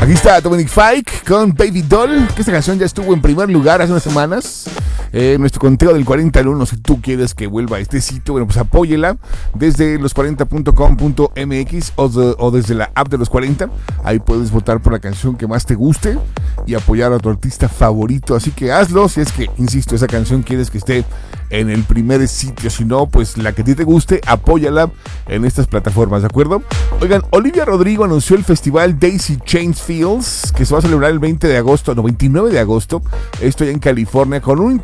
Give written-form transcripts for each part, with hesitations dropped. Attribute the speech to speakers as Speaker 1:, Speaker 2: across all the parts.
Speaker 1: Aquí está Dominic Fike con Baby Doll, que esta canción ya estuvo en primer lugar hace unas semanas. Nuestro conteo del 40 al 1, si tú quieres que vuelva a este sitio, bueno, pues apóyela desde los40.com.mx o desde la app de los 40. Ahí puedes votar por la canción que más te guste y apoyar a tu artista favorito. Así que hazlo si es que, insisto, esa canción quieres que esté en el primer sitio. Si no, pues la que a ti te guste, apóyala en estas plataformas, ¿de acuerdo? Oigan, Olivia Rodrigo anunció el festival Daisy Chains Fields, que se va a celebrar el 29 de agosto, esto ya en California, con un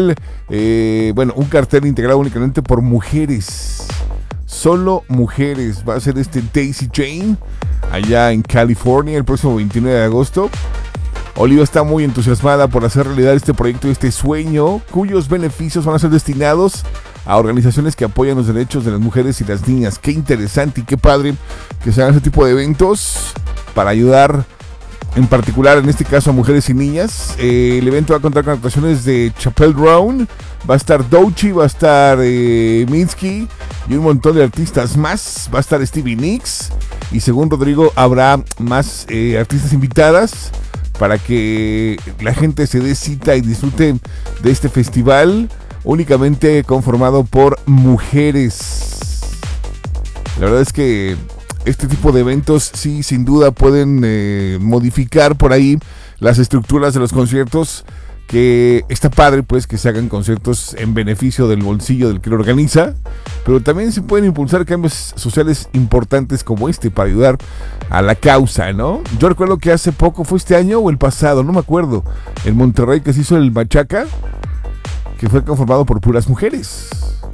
Speaker 1: un cartel integrado únicamente por mujeres. Solo mujeres. Va a ser este Daisy Chain allá en California el próximo 29 de agosto. Olivia está muy entusiasmada por hacer realidad este proyecto y este sueño, cuyos beneficios van a ser destinados a organizaciones que apoyan los derechos de las mujeres y las niñas. Qué interesante y qué padre que se hagan este tipo de eventos para ayudar, en particular en este caso, a mujeres y niñas. El evento va a contar con actuaciones de Chappelle Brown, va a estar Doechii, va a estar Minsky y un montón de artistas más. Va a estar Stevie Nicks y, según Rodrigo, habrá más artistas invitadas para que la gente se dé cita y disfrute de este festival únicamente conformado por mujeres. La verdad es que este tipo de eventos sí, sin duda, pueden modificar por ahí las estructuras de los conciertos, que está padre pues que se hagan conciertos en beneficio del bolsillo del que lo organiza, pero también se pueden impulsar cambios sociales importantes como este para ayudar a la causa, ¿no? Yo recuerdo que hace poco, fue este año o el pasado, no me acuerdo, en Monterrey, que se hizo el Machaca, que fue conformado por puras mujeres.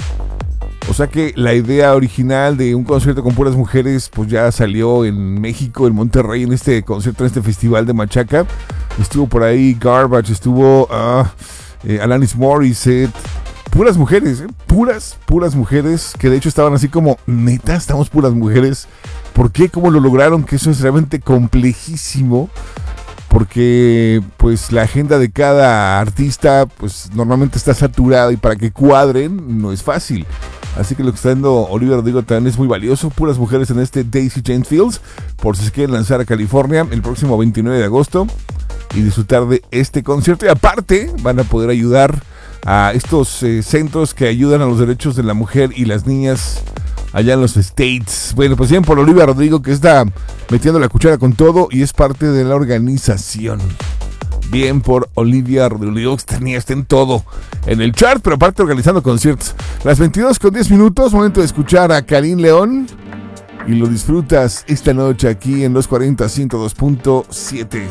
Speaker 1: O sea que la idea original de un concierto con puras mujeres pues ya salió en México, en Monterrey, en este concierto, en este festival de Machaca. Estuvo por ahí Garbage, estuvo Alanis Morissette. Puras mujeres, puras mujeres, que de hecho estaban así como, neta, estamos puras mujeres. ¿Por qué? ¿Cómo lo lograron? Que eso es realmente complejísimo, porque pues la agenda de cada artista pues normalmente está saturada y para que cuadren no es fácil. Así que lo que está dando Olivia Rodrigo también es muy valioso. Puras mujeres en este Daisy Chain Fields, por si se quieren lanzar a California el próximo 29 de agosto y disfrutar de este concierto. Y aparte van a poder ayudar a estos centros que ayudan a los derechos de la mujer y las niñas allá en los States. Bueno, pues bien por Olivia Rodrigo, que está metiendo la cuchara con todo y es parte de la organización. Bien por Olivia Rodrigo, que está en todo, en el chart, pero aparte organizando conciertos. Las 22:10, momento de escuchar a Karim León y lo disfrutas esta noche aquí en los 40 102.7.